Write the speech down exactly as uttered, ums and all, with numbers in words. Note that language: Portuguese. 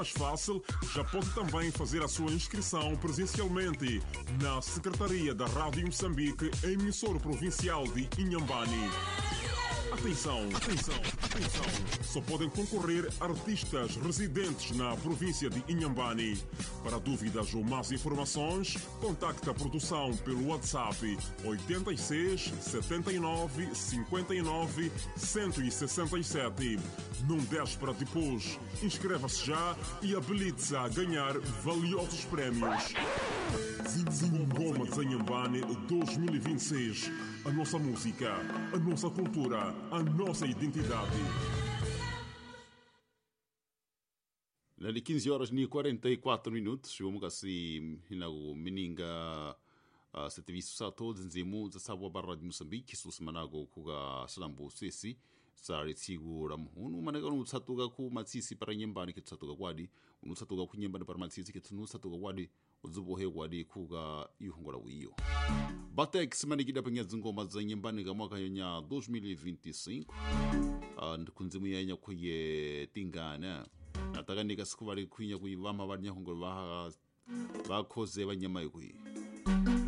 Mais fácil, já pode também fazer a sua inscrição presencialmente na Secretaria da Rádio Moçambique, emissora provincial de Inhambane. Atenção, atenção, atenção! Só podem concorrer artistas residentes na província de Inhambane. Para dúvidas ou mais informações, contacte a produção pelo WhatsApp oito seis, sete nove, cinco nove, um seis sete. Não deixe para depois. Inscreva-se já e habilite-se a ganhar valiosos prémios. Zingoma de Inhambane dois mil e vinte e seis. A nossa música, a nossa cultura, a nossa identidade. Na de quinze horas e quarenta e quatro minutos, vamos assim, na meninga a serviço sa todos nzemu za sabwa barra de Moçambique, sus manago kuga salambo sesi, sa retsigura mhunu managa no satuga ku matsisi para nyembani ke satuga kwadi, unu satuga ku nyembani para matsisi ke tunu satuga kwadi, uzubo he kwadi kuga yuhungora wiyo. Batex manigida penye zingoma za nyembani ga mwaka yonya dois mil e vinte e cinco, kunzimu yanya kuye tingana. Nataka nika siku bari kuinya kuivama bari nyahungora baha bakoze banyamaye kuyi.